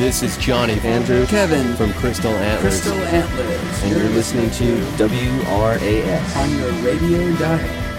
This is Johnny, Andrew, Kevin from Crystal Antlers. Crystal Antlers. And you're listening to WRAS on your radio dial.